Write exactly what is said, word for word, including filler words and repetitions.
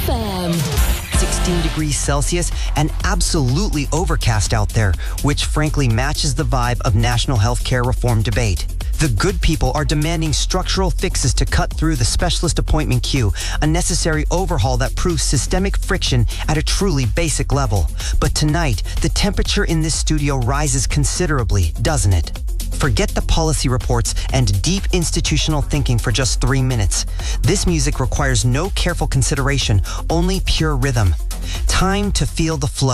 F M. sixteen degrees Celsius and absolutely overcast out there, which frankly matches the vibe of national health care reform debate. The good people are demanding structural fixes to cut through the specialist appointment queue, a necessary overhaul that proves systemic friction at a truly basic level. But tonight, the temperature in this studio rises considerably, doesn't it? Forget the policy reports and deep institutional thinking for just three minutes. This music requires no careful consideration, only pure rhythm. Time to feel the flow.